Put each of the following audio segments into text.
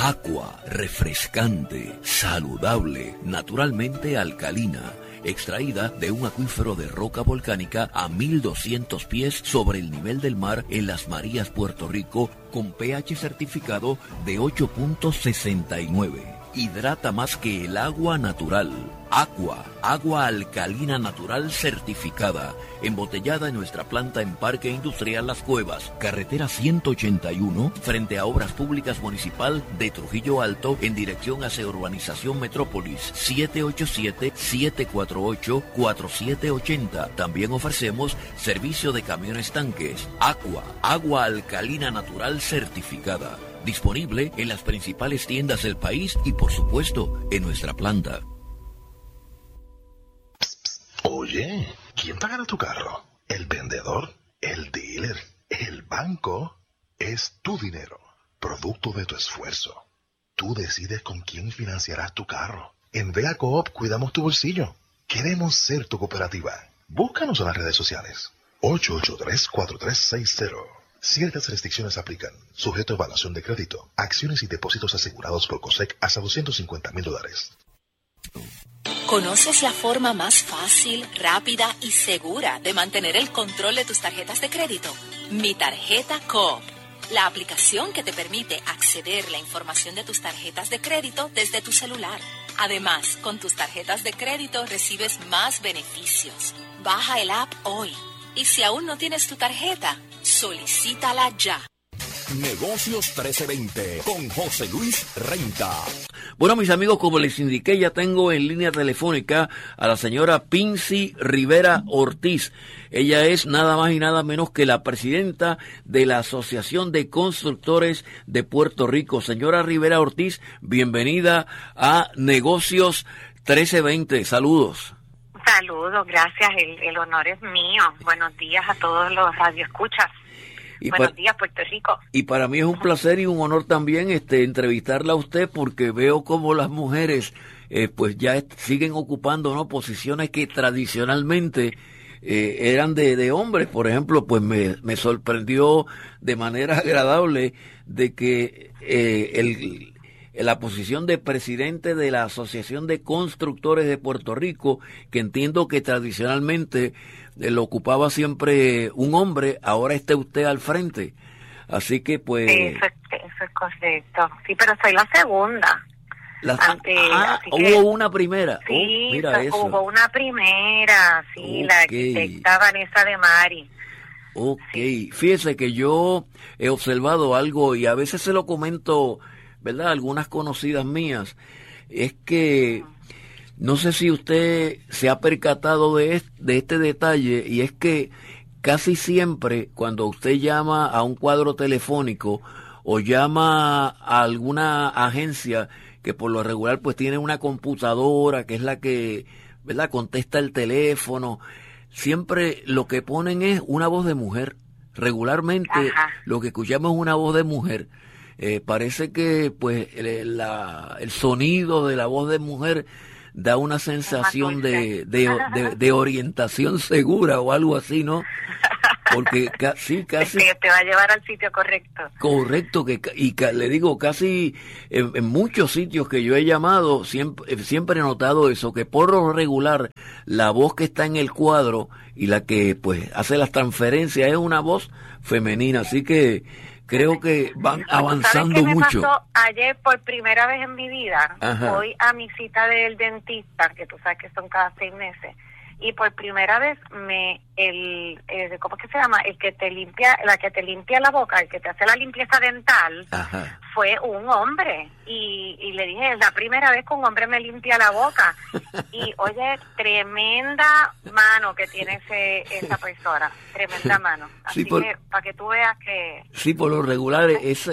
Aqua, refrescante, saludable, naturalmente alcalina, extraída de un acuífero de roca volcánica a 1200 pies sobre el nivel del mar en Las Marías, Puerto Rico, con pH certificado de 8.69. Hidrata más que el agua natural. Aqua, agua alcalina natural certificada, embotellada en nuestra planta en Parque Industrial Las Cuevas, carretera 181, frente a Obras Públicas Municipal de Trujillo Alto, en dirección hacia Urbanización Metrópolis, 787-748-4780. También ofrecemos servicio de camiones tanques. Aqua, agua alcalina natural certificada, disponible en las principales tiendas del país y por supuesto en nuestra planta. Oye, ¿quién pagará tu carro? ¿El vendedor? ¿El dealer? ¿El banco? Es tu dinero, producto de tu esfuerzo. Tú decides con quién financiarás tu carro. En Vega Coop cuidamos tu bolsillo. Queremos ser tu cooperativa. Búscanos en las redes sociales. 883-4360. Ciertas restricciones aplican. Sujeto a evaluación de crédito. Acciones y depósitos asegurados por COSEC hasta $250,000. ¿Conoces la forma más fácil, rápida y segura de mantener el control de tus tarjetas de crédito? Mi Tarjeta Coop, la aplicación que te permite acceder a la información de tus tarjetas de crédito desde tu celular. Además, con tus tarjetas de crédito recibes más beneficios. Baja el app hoy. Y si aún no tienes tu tarjeta, solicítala ya. Negocios 1320 con José Luis Renta. Bueno, mis amigos, como les indiqué, ya tengo en línea telefónica a la señora Pincy Rivera Ortiz. Ella es nada más y nada menos que la presidenta de la Asociación de Constructores de Puerto Rico. Señora Rivera Ortiz, bienvenida a Negocios 1320. Saludos. Saludos, gracias. El honor es mío. Buenos días a todos los radioescuchas. Buenos días, Puerto Rico. Y para mí es un placer y un honor también entrevistarla a usted, porque veo como las mujeres pues ya siguen ocupando, ¿no?, posiciones que tradicionalmente eran de hombres. Por ejemplo, pues me sorprendió de manera agradable de que la posición de presidente de la Asociación de Constructores de Puerto Rico, que entiendo que tradicionalmente lo ocupaba siempre un hombre, ahora esté usted al frente. Así que pues... Eso es correcto. Sí, pero soy la segunda. Hubo una primera. Sí, mira eso. Hubo una primera, sí, okay. La arquitecta Vanessa de Mari. Ok, sí. Fíjese que yo he observado algo y a veces se lo comento, ¿verdad?, algunas conocidas mías, es que no sé si usted se ha percatado de este detalle, y es que casi siempre cuando usted llama a un cuadro telefónico o llama a alguna agencia que por lo regular pues tiene una computadora que es la que, ¿verdad?, contesta el teléfono, siempre lo que ponen es una voz de mujer. Regularmente Ajá. Lo que escuchamos es una voz de mujer. Parece que pues el sonido de la voz de mujer da una sensación de orientación segura o algo así, ¿no? Porque casi que te va a llevar al sitio correcto. Correcto, le digo, casi en muchos sitios que yo he llamado, siempre he notado eso, que por lo regular la voz que está en el cuadro y la que pues hace las transferencias es una voz femenina, así que creo que van avanzando ¿Sabes qué mucho. Me pasó ayer por primera vez en mi vida? Ajá. Voy a mi cita del dentista, que tú sabes que son cada 6 meses, y por primera vez ¿cómo es que se llama? La que te limpia la boca, el que te hace la limpieza dental, Ajá. fue un hombre, y le dije, es la primera vez que un hombre me limpia la boca, y oye, tremenda mano que tiene esa persona, tremenda mano, así sí, que para que tú veas que... Sí, por lo regular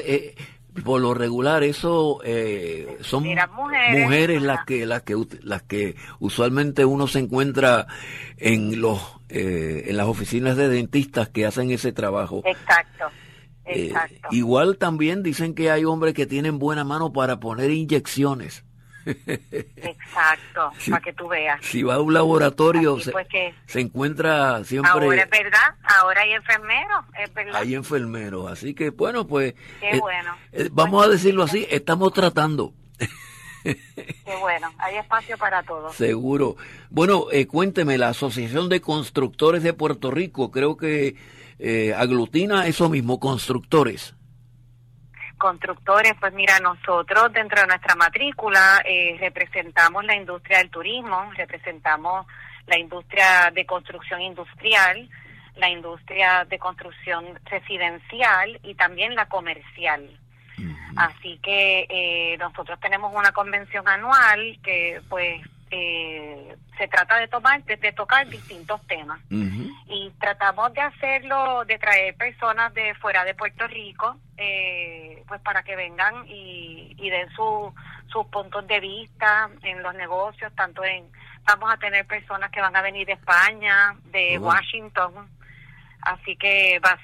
eso son mujeres las que usualmente uno se encuentra en las oficinas de dentistas que hacen ese trabajo. Exacto. Igual también dicen que hay hombres que tienen buena mano para poner inyecciones. Exacto, Sí. para que tú veas. Si va a un laboratorio, Así pues que se encuentra siempre... ahora es verdad, ahora hay enfermeros, es verdad. Hay enfermeros, así que bueno, pues Qué bueno. vamos Pues, a decirlo así, estamos tratando, Qué bueno, hay espacio para todos. seguro. Bueno, cuénteme, la Asociación de Constructores de Puerto Rico, creo que aglutina eso mismo, constructores. Constructores, pues mira, nosotros dentro de nuestra matrícula representamos la industria del turismo, representamos la industria de construcción industrial, la industria de construcción residencial y también la comercial. Así que nosotros tenemos una convención anual que pues se trata de tocar distintos temas. Y tratamos de hacerlo, de traer personas de fuera de Puerto Rico, pues para que vengan y den sus puntos de vista en los negocios, vamos a tener personas que van a venir de España, de Washington, así que va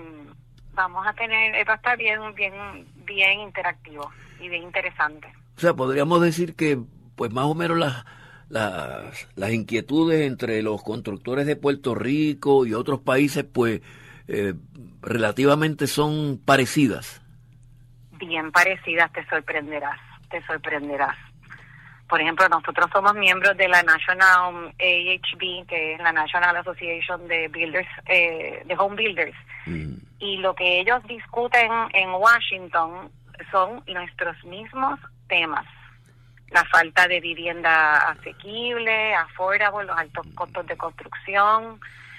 a estar bien interactivo y bien interesante. O sea, podríamos decir que pues más o menos las inquietudes entre los constructores de Puerto Rico y otros países pues relativamente son parecidas. Bien parecidas, te sorprenderás. Por ejemplo, nosotros somos miembros de la National AHB, que es la National Association de Builders, de Home Builders. Y lo que ellos discuten en Washington son nuestros mismos temas. La falta de vivienda asequible, affordable, los altos costos de construcción,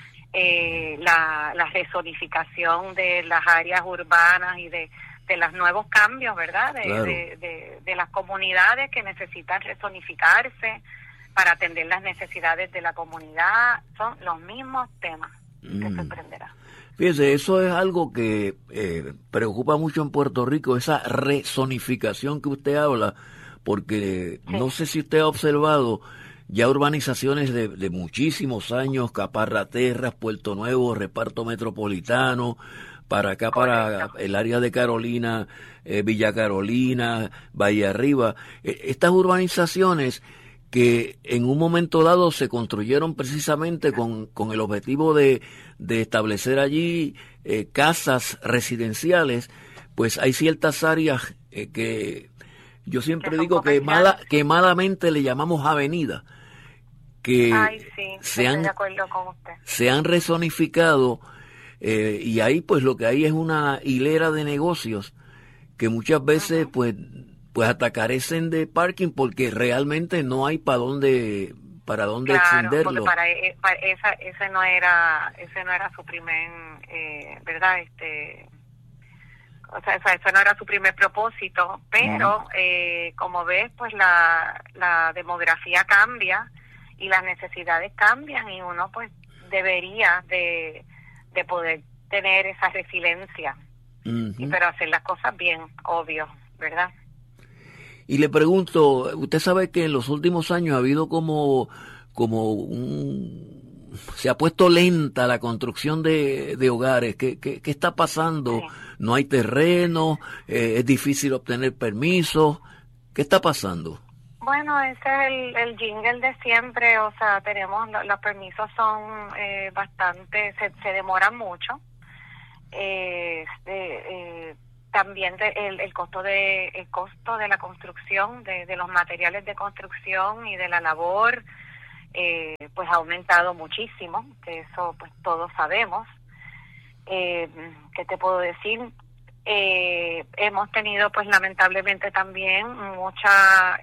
la rezonificación de las áreas urbanas y de los nuevos cambios, ¿verdad? Claro. De las comunidades que necesitan rezonificarse para atender las necesidades de la comunidad. Son los mismos temas. Te sorprenderá. Fíjese, eso es algo que preocupa mucho en Puerto Rico, esa rezonificación que usted habla, porque Sí. no sé si usted ha observado ya urbanizaciones de muchísimos años, Caparraterras, Puerto Nuevo, Reparto Metropolitano, para acá, para el área de Carolina, Villa Carolina, Valle Arriba. Estas urbanizaciones que en un momento dado se construyeron precisamente con el objetivo de establecer allí casas residenciales, pues hay ciertas áreas que yo siempre Que son digo que comerciales. malamente le llamamos avenida, que Ay, sí, estoy de acuerdo con usted. se han rezonificado y ahí pues lo que hay es una hilera de negocios que muchas veces pues hasta carecen de parking porque realmente no hay para dónde Claro, extenderlo. porque ese no era su primer, ¿verdad? O sea, eso no era su primer propósito, pero como ves, pues la demografía cambia y las necesidades cambian y uno pues debería de poder tener esa resiliencia, pero hacer las cosas bien, obvio, ¿verdad? Y le pregunto, usted sabe que en los últimos años ha habido se ha puesto lenta la construcción de hogares. ¿Qué está pasando? Sí. ¿No hay terreno? ¿Es difícil obtener permisos? ¿Qué está pasando? Bueno, ese es el jingle de siempre, o sea, los permisos son bastante, se demoran mucho. También el costo de la construcción, de los materiales de construcción y de la labor, pues ha aumentado muchísimo, que eso pues todos sabemos. ¿Qué te puedo decir? Hemos tenido pues lamentablemente también mucha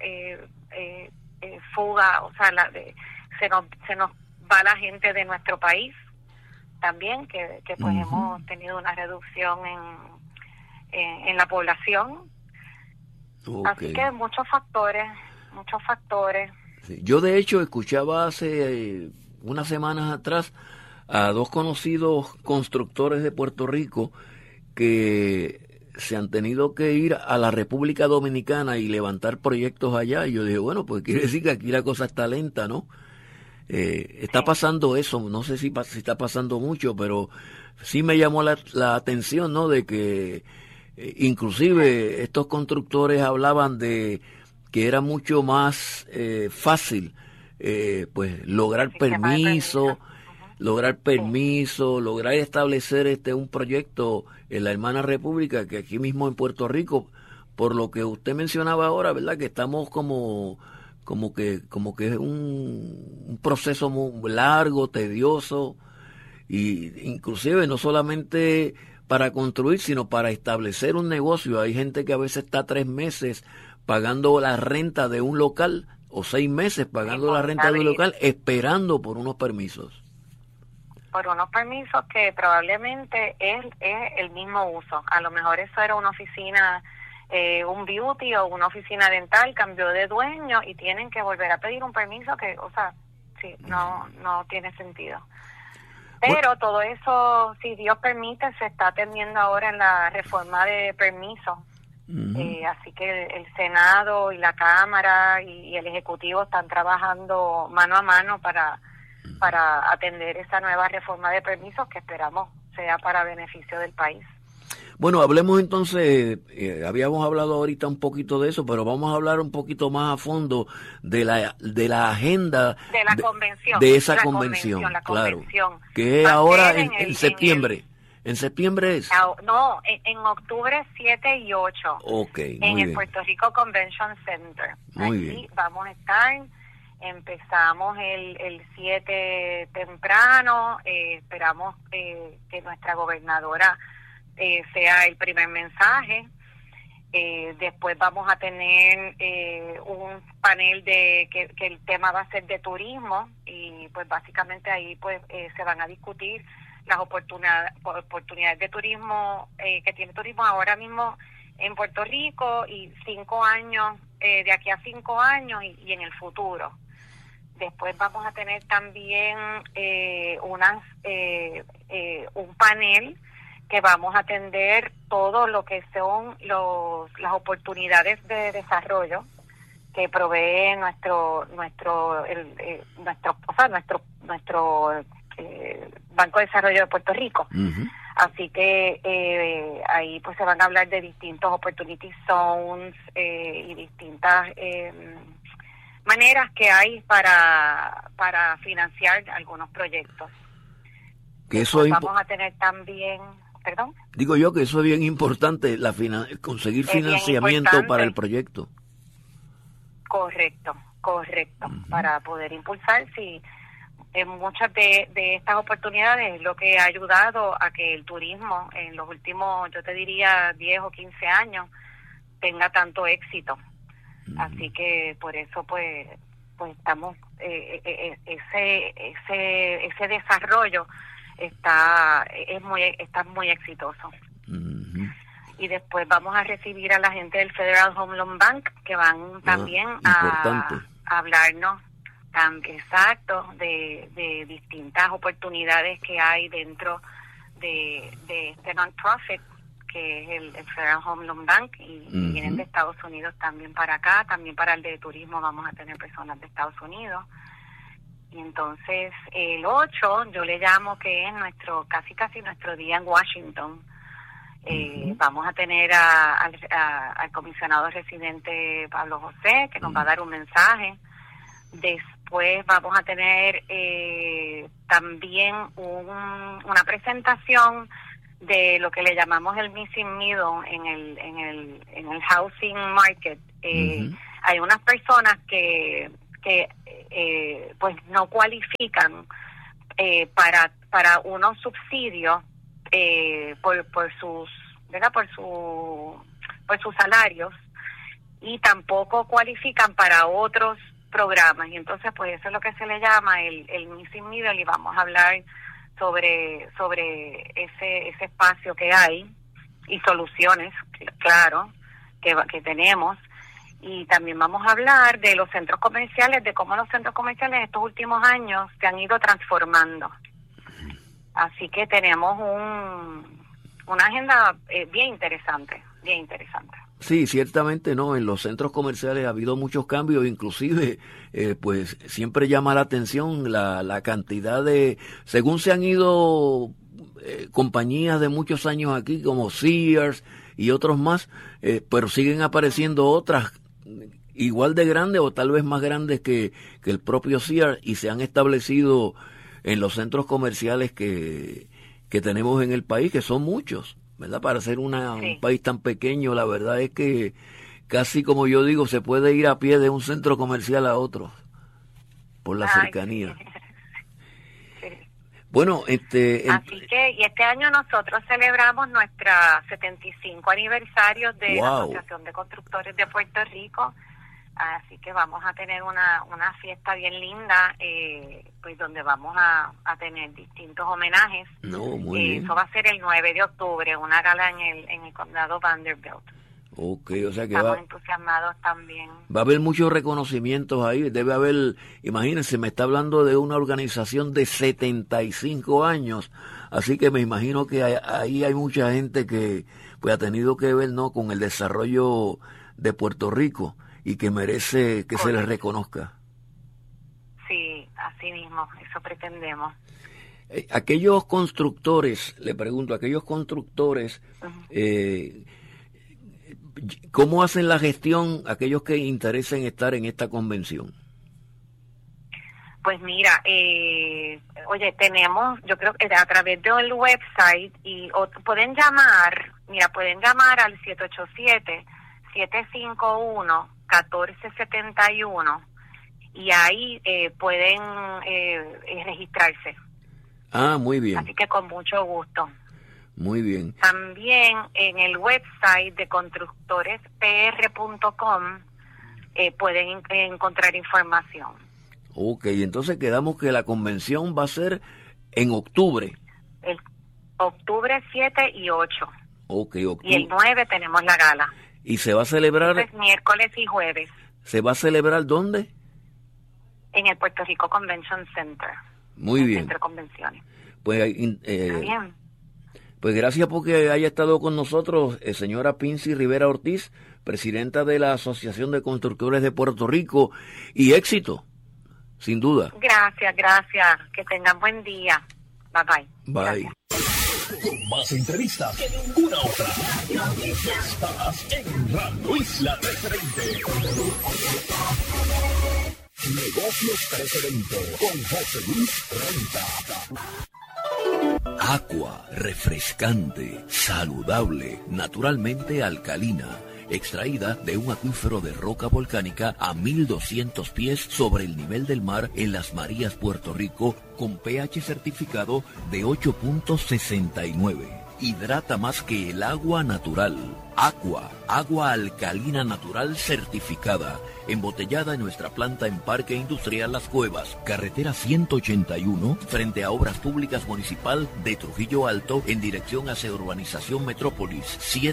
fuga, o sea, se nos va la gente de nuestro país también, que pues hemos tenido una reducción en la población. Okay. Así que muchos factores. Sí. Yo de hecho escuchaba hace unas semanas atrás a dos conocidos constructores de Puerto Rico que se han tenido que ir a la República Dominicana y levantar proyectos allá. Y yo dije, bueno, pues quiere decir que aquí la cosa está lenta, ¿no? Está pasando eso, no sé si está pasando mucho, pero sí me llamó la atención, ¿no? De que inclusive estos constructores hablaban de que era mucho más fácil pues lograr permiso, lograr establecer un proyecto en la hermana república, que aquí mismo en Puerto Rico, por lo que usted mencionaba ahora, ¿verdad? Que estamos como que es un proceso muy largo, tedioso, y inclusive no solamente para construir, sino para establecer un negocio. Hay gente que a veces está 3 meses pagando la renta de un local, o 6 meses pagando la renta de un local, esperando por unos permisos. Por unos permisos que probablemente es el mismo uso. A lo mejor eso era una oficina, un beauty o una oficina dental, cambió de dueño y tienen que volver a pedir un permiso que, o sea, sí, no tiene sentido. Pero todo eso, si Dios permite, se está atendiendo ahora en la reforma de permisos. Así que el Senado y la Cámara y el Ejecutivo están trabajando mano a mano para atender esa nueva reforma de permisos que esperamos sea para beneficio del país. Bueno, hablemos entonces, habíamos hablado ahorita un poquito de eso, pero vamos a hablar un poquito más a fondo de la agenda de la convención, de esa convención, claro, que es ahora en septiembre. ¿En septiembre es? No, en octubre 7 y 8. Okay, en el bien. Puerto Rico Convention Center. Muy Aquí bien. vamos a estar. Empezamos el 7 temprano. Esperamos que nuestra gobernadora sea el primer mensaje. Después vamos a tener un panel que el tema va a ser de turismo, y pues básicamente ahí pues se van a discutir las oportunidades de turismo que tiene turismo ahora mismo en Puerto Rico, y 5 años, de aquí a 5 años y en el futuro. Después vamos a tener también un panel que vamos a atender todo lo que son las oportunidades de desarrollo que provee nuestro Banco de Desarrollo de Puerto Rico. Uh-huh. Así que ahí pues se van a hablar de distintos opportunity zones y distintas maneras que hay para financiar algunos proyectos. Que eso vamos a tener también, perdón. Digo yo que eso es bien importante, conseguir financiamiento para el proyecto. Correcto, uh-huh. Para poder impulsar, sí. Muchas de estas oportunidades es lo que ha ayudado a que el turismo en los últimos, yo te diría, 10 o 15 años tenga tanto éxito. Uh-huh. Así que por eso pues estamos ese desarrollo está muy exitoso. Uh-huh. Y después vamos a recibir a la gente del Federal Home Loan Bank, que van también a hablarnos exacto de distintas oportunidades que hay dentro de este non-profit que es el Federal Home Loan Bank, y uh-huh. vienen de Estados Unidos también para acá. También para el de turismo vamos a tener personas de Estados Unidos. Y entonces el 8 yo le llamo que es casi nuestro día en Washington. Uh-huh. Vamos a tener al comisionado residente Pablo José, que nos va a dar un mensaje. Después vamos a tener también una presentación de lo que le llamamos el missing middle en el housing market. Uh-huh. Hay unas personas que pues no cualifican para unos subsidios por sus salarios, y tampoco cualifican para otros programas, y entonces pues eso es lo que se le llama el missing middle, y vamos a hablar sobre ese espacio que hay y soluciones, claro, que tenemos. Y también vamos a hablar de los centros comerciales, de cómo los centros comerciales estos últimos años se han ido transformando. Así que tenemos una agenda bien interesante. Sí, ciertamente no, en los centros comerciales ha habido muchos cambios, inclusive pues siempre llama la atención la cantidad según se han ido compañías de muchos años aquí como Sears y otros más, pero siguen apareciendo otras igual de grandes o tal vez más grandes que el propio Sears, y se han establecido en los centros comerciales que tenemos en el país, que son muchos, ¿verdad? Para ser un país tan pequeño, la verdad es que casi, como yo digo, se puede ir a pie de un centro comercial a otro por la cercanía. Sí. Bueno, así que, y este año nosotros celebramos nuestra 75 aniversario de la Asociación de Constructores de Puerto Rico, así que vamos a tener una fiesta bien linda, pues donde vamos a tener distintos homenajes. Muy bien. Eso va a ser el 9 de octubre, una gala en el condado Vanderbilt. Ok, o sea que estamos entusiasmados también. Va a haber muchos reconocimientos ahí, debe haber, imagínense, me está hablando de una organización de 75 años, así que me imagino que ahí hay mucha gente que pues ha tenido que ver, ¿no?, con el desarrollo de Puerto Rico y que merece que se les reconozca. Sí, así mismo, eso pretendemos. Aquellos constructores, le pregunto, aquellos constructores, ¿cómo hacen la gestión aquellos que interesen estar en esta convención? Pues mira, tenemos, yo creo que a través del website, pueden llamar al 787-751-1471 y ahí pueden registrarse. Muy bien. Así que con mucho gusto. Muy bien. También en el website de constructorespr.com pueden encontrar información. Ok, entonces quedamos que la convención va a ser en octubre. El octubre 7 y 8. Ok, octubre. Y el 9 tenemos la gala. ¿Y se va a celebrar? Entonces, miércoles y jueves. ¿Se va a celebrar dónde? En el Puerto Rico Convention Center. Muy bien. Centro de Convenciones. Pues, bien. Pues gracias porque haya estado con nosotros, señora Pincy Rivera Ortiz, presidenta de la Asociación de Constructores de Puerto Rico, y éxito, sin duda. Gracias. Que tengan buen día. Bye. Bye. Con más entrevistas que ninguna otra. Estás en Radio Isla 1320. Negocios 1320 con José Luis Renta. Aqua, refrescante, saludable, naturalmente alcalina, extraída de un acuífero de roca volcánica a 1200 pies sobre el nivel del mar en Las Marías, Puerto Rico, con pH certificado de 8.69. Hidrata más que el agua natural. Aqua, agua alcalina natural certificada, embotellada en nuestra planta en Parque Industrial Las Cuevas, carretera 181, frente a Obras Públicas Municipal de Trujillo Alto, en dirección hacia Urbanización Metrópolis,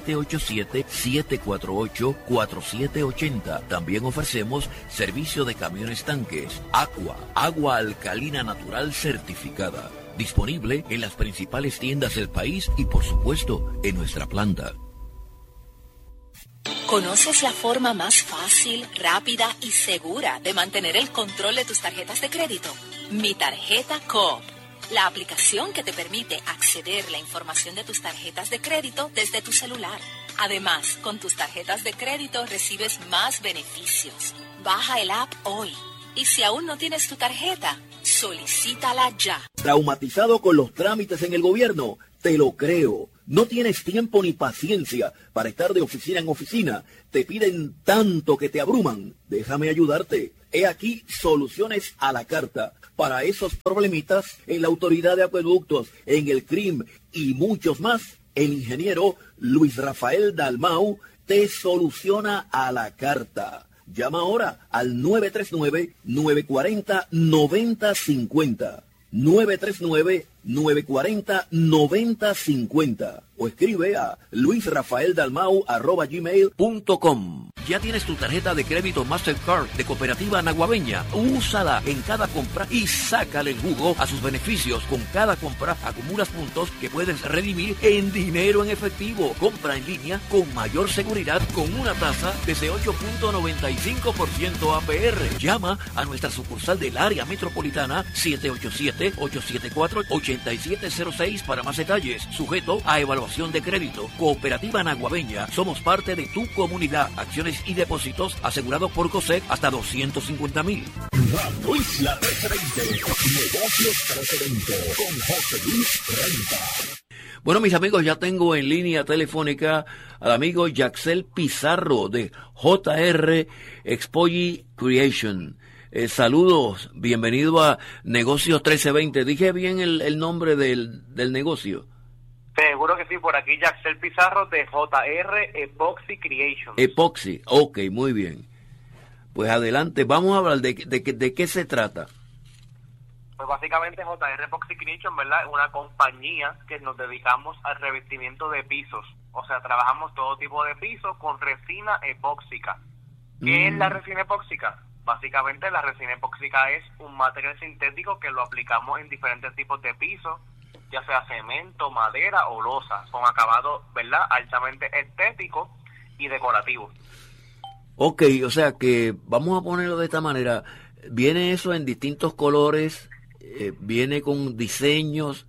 787-748-4780. También ofrecemos servicio de camiones tanques. Aqua, agua alcalina natural certificada. Disponible en las principales tiendas del país y, por supuesto, en nuestra planta. ¿Conoces la forma más fácil, rápida y segura de mantener el control de tus tarjetas de crédito? Mi Tarjeta Coop, la aplicación que te permite acceder a la información de tus tarjetas de crédito desde tu celular. Además, con tus tarjetas de crédito recibes más beneficios. Baja el app hoy. Y si aún no tienes tu tarjeta, solicítala ya. ¿Traumatizado con los trámites en el gobierno? Te lo creo. No tienes tiempo ni paciencia para estar de oficina en oficina. Te piden tanto que te abruman. Déjame ayudarte. He aquí soluciones a la carta para esos problemitas en la Autoridad de Acueductos, en el CRIM y muchos más. El ingeniero Luis Rafael Dalmau te soluciona a la carta. Llama ahora al 939-940-9050. 939-940-9050 o escribe a luisrafaeldalmau@gmail.com. ¿Ya tienes tu tarjeta de crédito Mastercard de Cooperativa Naguabeña? Úsala en cada compra y sácale el jugo a sus beneficios. Con cada compra acumulas puntos que puedes redimir en dinero en efectivo. Compra en línea con mayor seguridad con una tasa desde 8.95% APR. Llama a nuestra sucursal del área metropolitana 787-874-80 8706 para más detalles. Sujeto a evaluación de crédito. Cooperativa Naguabeña. Somos parte de tu comunidad. Acciones y depósitos asegurados por COSEC hasta 250,000. Radio Isla 1320. Negocios 1320. Con José Luis Renta. Bueno, mis amigos, ya tengo en línea telefónica al amigo Yaxel Pizarro de JR Expoji Creation. Saludos, bienvenido a Negocios 1320. ¿Dije bien el nombre del negocio? Seguro que sí, por aquí Yaxel Pizarro de JR Epoxy Creation. Epoxy, ok, muy bien. Pues adelante, vamos a hablar de qué se trata. Pues básicamente JR Epoxy Creation, ¿verdad? Es una compañía que nos dedicamos al revestimiento de pisos. O sea, trabajamos todo tipo de pisos con resina epóxica. ¿Qué es la resina epóxica? Básicamente la resina epóxica es un material sintético que lo aplicamos en diferentes tipos de pisos, ya sea cemento, madera o losa, con acabado, ¿verdad?, altamente estético y decorativo. Ok, o sea que vamos a ponerlo de esta manera. Viene eso en distintos colores, viene con diseños,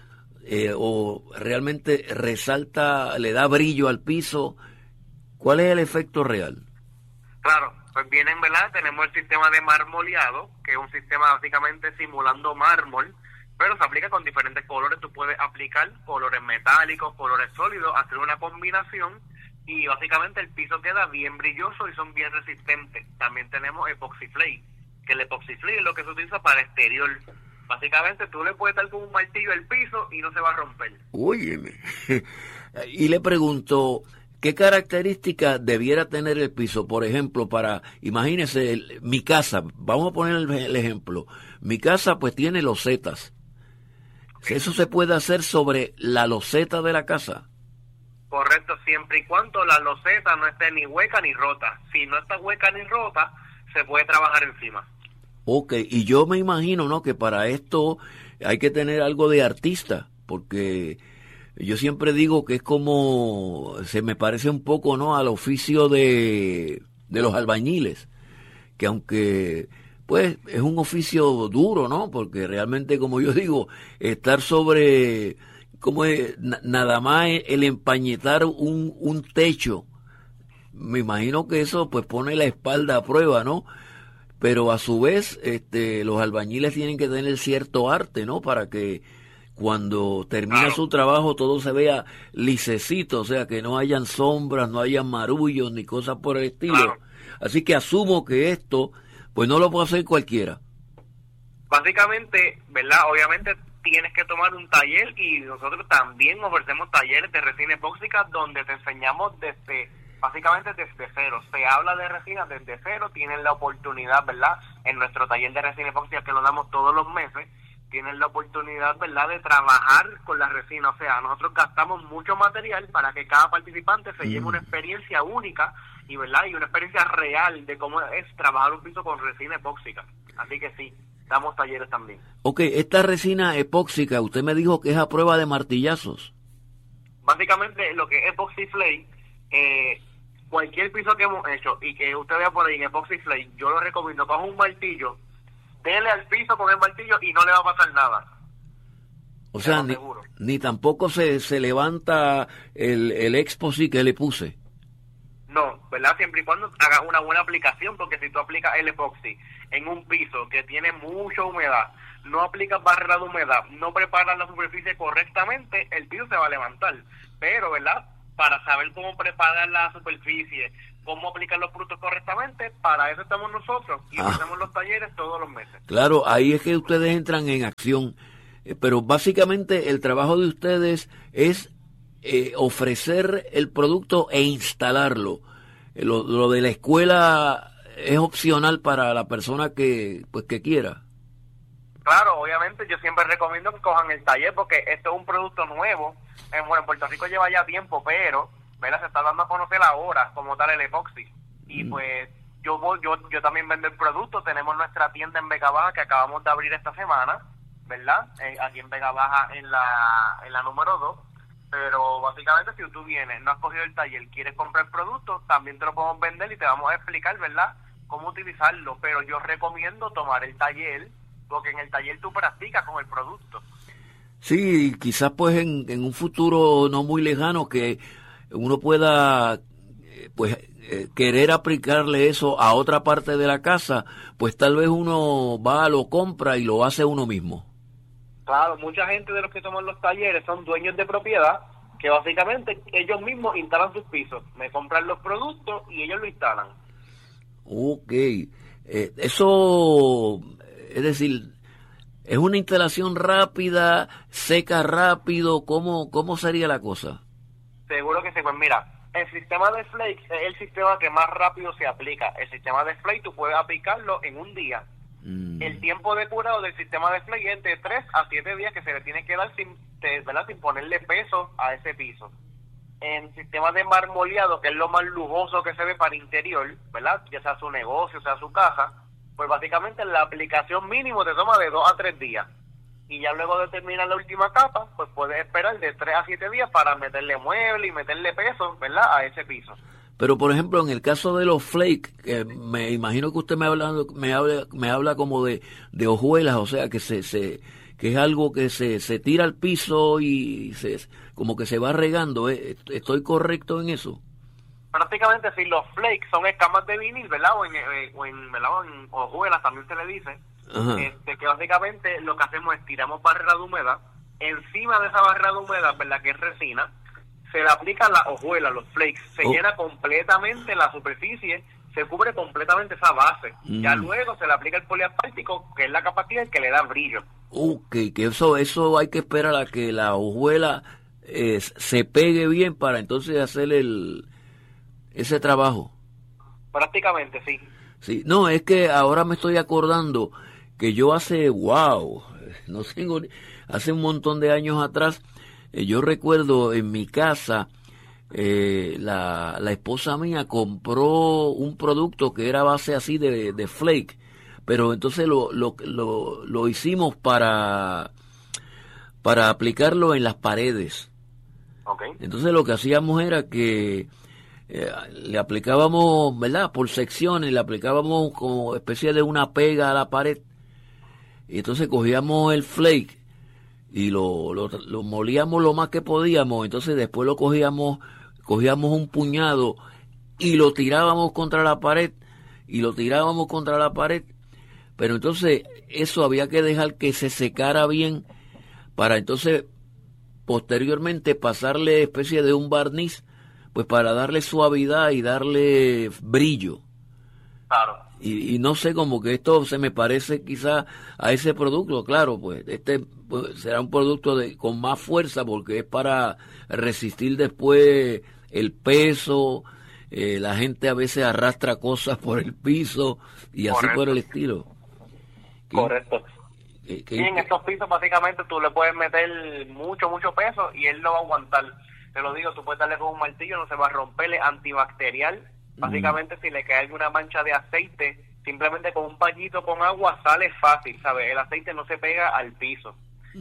o realmente resalta, le da brillo al piso. ¿Cuál es el efecto real? Claro, pues vienen, ¿verdad? Tenemos el sistema de marmoleado, que es un sistema básicamente simulando mármol, pero se aplica con diferentes colores. Tú puedes aplicar colores metálicos, colores sólidos, hacer una combinación y básicamente el piso queda bien brilloso y son bien resistentes. También tenemos Epoxy Flake, que el Epoxy Flake es lo que se utiliza para exterior. Básicamente tú le puedes dar con un martillo al piso y no se va a romper. Óyeme. Y le pregunto, ¿qué características debiera tener el piso? Por ejemplo, imagínese, mi casa, vamos a poner el ejemplo. Mi casa pues tiene losetas. ¿Eso se puede hacer sobre la loseta de la casa? Correcto, siempre y cuando la loseta no esté ni hueca ni rota. Si no está hueca ni rota, se puede trabajar encima. Ok, y yo me imagino, ¿no?, que para esto hay que tener algo de artista, porque yo siempre digo que es como, se me parece un poco, ¿no?, al oficio de los albañiles, que aunque pues es un oficio duro, ¿no?, porque realmente, como yo digo, estar sobre, como es, nada más el empañetar un techo, me imagino que eso pues pone la espalda a prueba, ¿no? Pero a su vez, los albañiles tienen que tener cierto arte, ¿no?, para que cuando termina su trabajo todo se vea lisecito, o sea, que no hayan sombras, no hayan marullos ni cosas por el estilo. Claro. Así que asumo que esto, pues no lo puede hacer cualquiera. Básicamente, ¿verdad? Obviamente tienes que tomar un taller y nosotros también ofrecemos talleres de resina epóxica donde te enseñamos básicamente desde cero. Se habla de resina desde cero, tienen la oportunidad, ¿verdad? En nuestro taller de resina epóxica que lo damos todos los meses, tienen la oportunidad, ¿verdad?, de trabajar con la resina. O sea, nosotros gastamos mucho material para que cada participante se lleve una experiencia única y, ¿verdad?, y una experiencia real de cómo es trabajar un piso con resina epóxica. Así que sí, damos talleres también. Ok, esta resina epóxica, usted me dijo que es a prueba de martillazos. Básicamente, lo que es Epoxy Flake, cualquier piso que hemos hecho y que usted vea por ahí en Epoxy Flake, yo lo recomiendo, coja un martillo, dele al piso con el martillo y no le va a pasar nada. O sea, ni tampoco se levanta el Epoxy que le puse. No, ¿verdad? Siempre y cuando haga una buena aplicación, porque si tú aplicas el epoxi en un piso que tiene mucha humedad, no aplicas barrera de humedad, no preparas la superficie correctamente, el piso se va a levantar. Pero, ¿verdad?, para saber cómo preparar la superficie, cómo aplicar los productos correctamente, para eso estamos nosotros y hacemos los talleres todos los meses. Claro, ahí es que ustedes entran en acción, pero básicamente el trabajo de ustedes es ofrecer el producto e instalarlo. Lo de la escuela es opcional para la persona que quiera. Claro, obviamente yo siempre recomiendo que cojan el taller porque esto es un producto nuevo. Bueno, en Puerto Rico lleva ya tiempo, pero ¿verdad?, se está dando a conocer ahora como tal el epoxi. Y pues yo también vendo el producto. Tenemos nuestra tienda en Vega Baja que acabamos de abrir esta semana, ¿verdad? Aquí en Vega Baja en la número 2. Pero básicamente si tú vienes, no has cogido el taller, quieres comprar productos, también te lo podemos vender y te vamos a explicar, ¿verdad?, cómo utilizarlo. Pero yo recomiendo tomar el taller porque en el taller tú practicas con el producto. Sí, quizás pues en un futuro no muy lejano que uno pueda pues querer aplicarle eso a otra parte de la casa, pues tal vez uno va, lo compra y lo hace uno mismo. Claro, mucha gente de los que toman los talleres son dueños de propiedad que básicamente ellos mismos instalan sus pisos, me compran los productos y ellos lo instalan. Ok, eso, es decir, es una instalación rápida, seca rápido, ¿cómo sería la cosa? Seguro que sí, pues mira, el sistema de flakes es el sistema que más rápido se aplica. El sistema de flake tú puedes aplicarlo en un día. El tiempo de curado del sistema de flake es de 3 a 7 días que se le tiene que dar sin ponerle peso a ese piso. En el sistema de marmoleado, que es lo más lujoso que se ve para interior, ¿verdad? Ya sea su negocio, sea su casa, pues básicamente la aplicación mínimo te toma de 2 a 3 días. Y ya luego de terminar la última capa, pues puedes esperar de 3 a 7 días para meterle mueble y meterle peso, ¿verdad? A ese piso. Pero por ejemplo, en el caso de los flakes, que me imagino que usted me habla como de hojuelas, o sea, que que es algo que se tira al piso y como que se va regando, ¿estoy correcto en eso? Prácticamente sí, los flakes son escamas de vinil, ¿verdad? O en hojuelas también se le dice. Que básicamente lo que hacemos es tiramos barrera de humedad, encima de esa barrera de humedad, ¿verdad? Que es resina, se le aplica la hojuela, los flakes, se llena completamente la superficie, se cubre completamente esa base, ya luego se le aplica el poliasfáltico, que es la capa clear que le da brillo. Ok, que eso hay que esperar a que la hojuela se pegue bien para entonces hacer ese trabajo. Prácticamente, sí. Sí, no, es que ahora me estoy acordando que yo hace un montón de años atrás, yo recuerdo en mi casa, la esposa mía compró un producto que era base así de flake, pero entonces lo hicimos para aplicarlo en las paredes. Okay. Entonces lo que hacíamos era que le aplicábamos, ¿verdad? Por secciones, le aplicábamos como especie de una pega a la pared. Y entonces cogíamos el flake y lo molíamos lo más que podíamos. Entonces después cogíamos un puñado y lo tirábamos contra la pared. Pero entonces eso había que dejar que se secara bien para entonces posteriormente pasarle especie de un barniz, pues para darle suavidad y darle brillo. Claro. Y no sé, como que esto se me parece quizá a ese producto. Claro, pues pues, será un producto con más fuerza porque es para resistir después el peso. La gente a veces arrastra cosas por el piso y así por el estilo. Correcto. Y en estos pisos básicamente tú le puedes meter mucho peso y él lo va a aguantar. Te lo digo, tú puedes darle con un martillo, no se va a romper, es antibacterial. Básicamente si le cae alguna mancha de aceite, simplemente con un pañito con agua sale fácil, ¿sabes? El aceite no se pega al piso.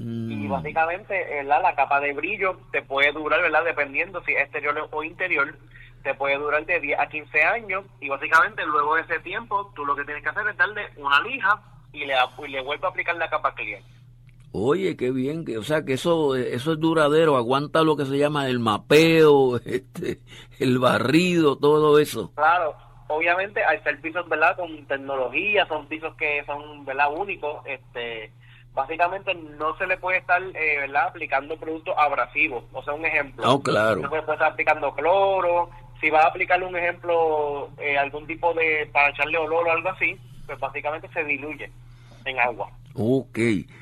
Y básicamente la capa de brillo te puede durar, ¿verdad? Dependiendo si es exterior o interior, te puede durar de 10 a 15 años y básicamente luego de ese tiempo tú lo que tienes que hacer es darle una lija y le vuelve a aplicar la capa clear. Oye, qué bien, o sea que eso es duradero, aguanta lo que se llama el mapeo, el barrido, todo eso. Claro, obviamente al ser pisos, ¿verdad? Con tecnología, son pisos que son, ¿verdad? Únicos, básicamente no se le puede estar, ¿verdad? Aplicando productos abrasivos, o sea, un ejemplo. No, claro. No se puede estar aplicando cloro, si vas a aplicarle un ejemplo, algún tipo para echarle olor o algo así, pues básicamente se diluye en agua. Ok.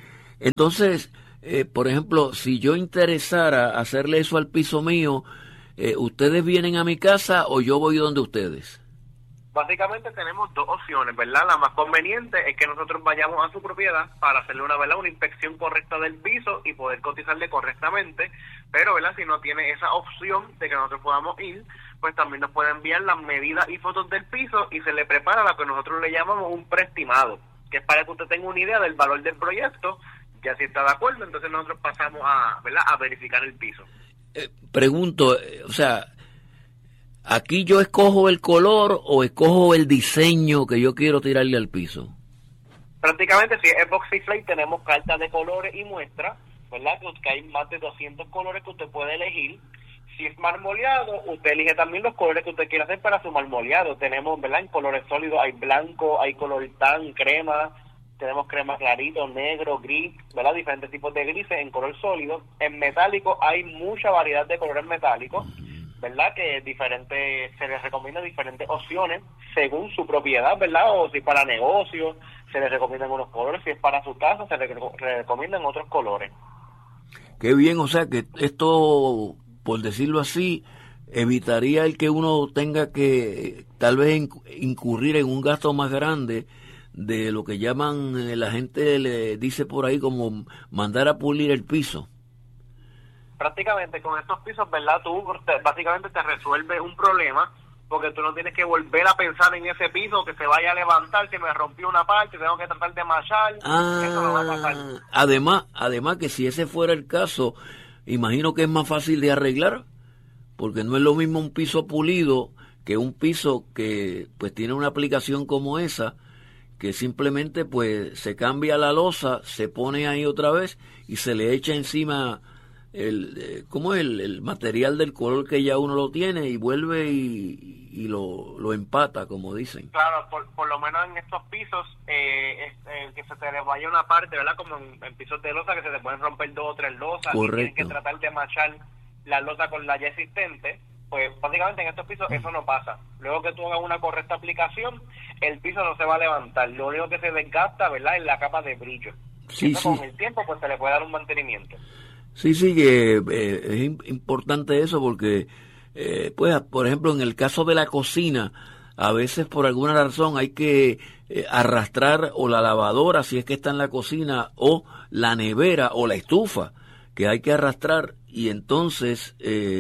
Entonces, por ejemplo, si yo interesara hacerle eso al piso mío, ¿ustedes vienen a mi casa o yo voy donde ustedes? Básicamente tenemos dos opciones, ¿verdad? La más conveniente es que nosotros vayamos a su propiedad para hacerle una inspección correcta del piso y poder cotizarle correctamente, pero, ¿verdad? Si no tiene esa opción de que nosotros podamos ir, pues también nos puede enviar las medidas y fotos del piso y se le prepara lo que nosotros le llamamos un preestimado, que es para que usted tenga una idea del valor del proyecto. Ya si está de acuerdo, entonces nosotros pasamos ¿verdad? A verificar el piso. Pregunto, o sea, ¿aquí yo escojo el color o escojo el diseño que yo quiero tirarle al piso? Prácticamente si es epoxy flake tenemos cartas de colores y muestras. ¿verdad? Que hay más de 200 colores que usted puede elegir. Si es marmoleado, usted elige también los colores que usted quiera hacer para su marmoleado. Tenemos, ¿verdad? En colores sólidos hay blanco, hay color tan, crema, tenemos crema clarito, negro, gris, ¿verdad? Diferentes tipos de grises en color sólido. En metálico hay mucha variedad de colores metálicos, ¿verdad? Que se les recomienda diferentes opciones según su propiedad, ¿verdad? O si para negocio se les recomiendan unos colores, si es para su casa se les recomiendan otros colores. Qué bien, o sea que esto, por decirlo así, evitaría el que uno tenga que tal vez incurrir en un gasto más grande de lo que llaman, la gente le dice por ahí, como mandar a pulir el piso. Prácticamente con estos pisos, ¿verdad? Tú básicamente te resuelve un problema, porque tú no tienes que volver a pensar en ese piso que se vaya a levantar, que me rompió una parte, tengo que tratar de machar. Eso no va a pasar. Además que si ese fuera el caso, imagino que es más fácil de arreglar, porque no es lo mismo un piso pulido que un piso que pues tiene una aplicación como esa, que simplemente pues se cambia la losa, se pone ahí otra vez y se le echa encima el material del color que ya uno lo tiene y vuelve y lo empata, como dicen. Claro, por lo menos en estos pisos, que se te vaya una parte, ¿verdad? Como en pisos de losa, que se te pueden romper 2 o 3 losas. Correcto. Y tienes que tratar de machar la losa con la ya existente. Pues básicamente en estos pisos eso no pasa. Luego que tú hagas una correcta aplicación, el piso no se va a levantar. Lo único que se desgasta, ¿verdad?, es la capa de brillo. Sí, eso sí. Con el tiempo pues se le puede dar un mantenimiento. Sí, que es importante eso porque, pues, por ejemplo, en el caso de la cocina, a veces por alguna razón hay que arrastrar o la lavadora, si es que está en la cocina, o la nevera o la estufa, que hay que arrastrar, y entonces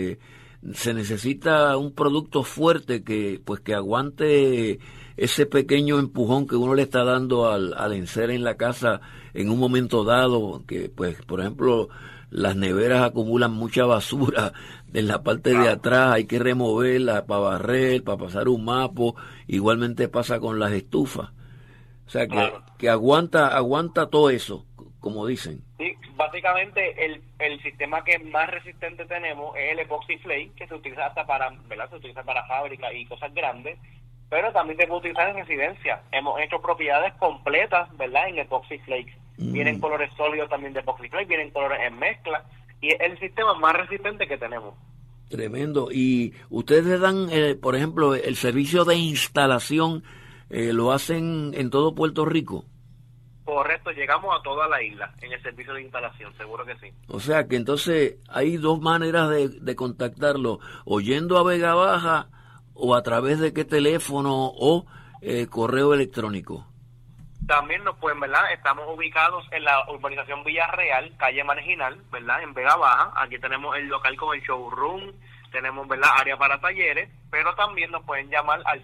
se necesita un producto fuerte que aguante ese pequeño empujón que uno le está dando al encer en la casa en un momento dado, que pues, por ejemplo, las neveras acumulan mucha basura en la parte de atrás, hay que removerla para barrer, para pasar un mapo. Igualmente pasa con las estufas. O sea que aguanta todo eso, como dicen. Sí, básicamente el sistema que más resistente tenemos es el Epoxy Flake, que se utiliza hasta para, ¿verdad? Se utiliza para fábricas y cosas grandes, pero también se puede utilizar en residencia. Hemos hecho propiedades completas, ¿verdad?, en Epoxy Flake. Vienen colores sólidos también de Epoxy Flake, vienen colores en mezcla, y es el sistema más resistente que tenemos. Tremendo. Y ustedes dan, por ejemplo, el servicio de instalación, ¿lo hacen en todo Puerto Rico? Correcto, llegamos a toda la isla en el servicio de instalación, seguro que sí. O sea que entonces hay dos maneras de contactarlo, o yendo a Vega Baja, o a través de qué teléfono o correo electrónico. También nos pueden, ¿verdad? Estamos ubicados en la urbanización Villarreal, calle Marginal, ¿verdad?, en Vega Baja. Aquí tenemos el local con el showroom, tenemos, ¿verdad?, área para talleres, pero también nos pueden llamar al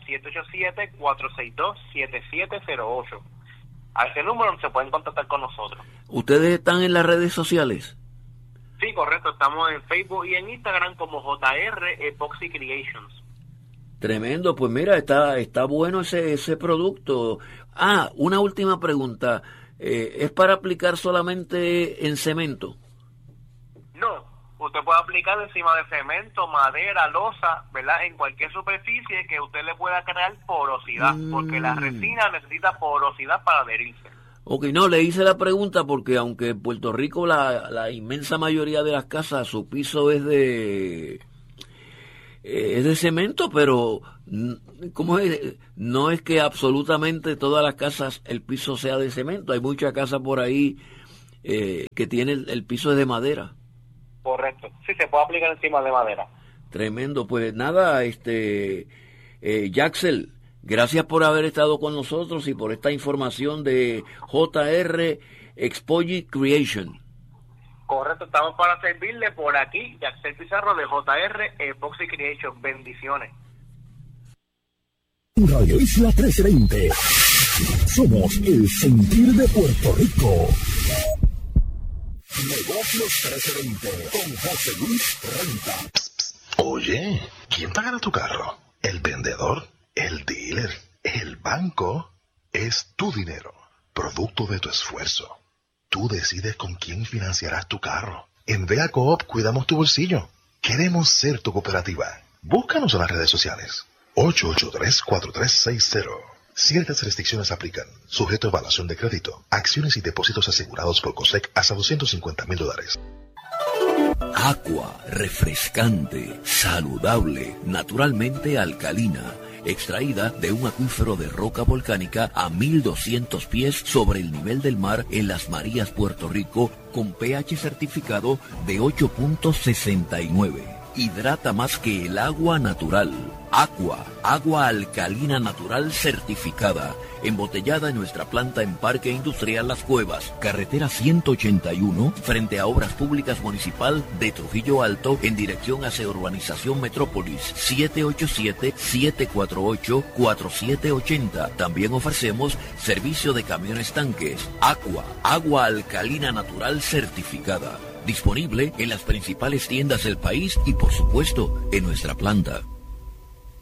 787-462-7708. A ese número se pueden contactar con nosotros. ¿Ustedes están en las redes sociales? Sí, correcto. Estamos en Facebook y en Instagram como JR Epoxy Creations. Tremendo. Pues mira, está bueno ese producto. Una última pregunta. ¿Es para aplicar solamente en cemento? No. Usted puede aplicar encima de cemento, madera, losa, ¿verdad?, en cualquier superficie que usted le pueda crear porosidad, porque la resina necesita porosidad para adherirse. Ok, no, le hice la pregunta porque aunque en Puerto Rico la inmensa mayoría de las casas, su piso es de cemento, pero ¿cómo es? No es que absolutamente todas las casas el piso sea de cemento. Hay muchas casas por ahí que tienen el piso es de madera. Correcto, sí, se puede aplicar encima de madera. Tremendo. Pues nada, Jaxel, gracias por haber estado con nosotros y por esta información de JR Epoxy Creation. Correcto, estamos para servirle por aquí, Jaxel Pizarro de JR Epoxy Creation. Bendiciones. Radio Isla 1320. Somos el sentir de Puerto Rico. Negocios 1320 con José Luis Renta. Oye, ¿quién pagará tu carro? ¿El vendedor? ¿El dealer? ¿El banco? Es tu dinero, producto de tu esfuerzo. Tú decides con quién financiarás tu carro. En Vea Coop cuidamos tu bolsillo. Queremos ser tu cooperativa. Búscanos en las redes sociales. 883-4360. Ciertas restricciones aplican. Sujeto a evaluación de crédito. Acciones y depósitos asegurados por COSEC hasta $250,000. Aqua, refrescante, saludable, naturalmente alcalina, extraída de un acuífero de roca volcánica a 1200 pies sobre el nivel del mar en Las Marías, Puerto Rico, con pH certificado de 8.69. Hidrata más que el agua natural. Aqua, agua alcalina natural certificada, embotellada en nuestra planta en Parque Industrial Las Cuevas, carretera 181, frente a Obras Públicas Municipal de Trujillo Alto, en dirección hacia Urbanización Metrópolis, 787-748-4780. También ofrecemos servicio de camiones tanques. Aqua, agua alcalina natural certificada. Disponible en las principales tiendas del país y, por supuesto, en nuestra planta.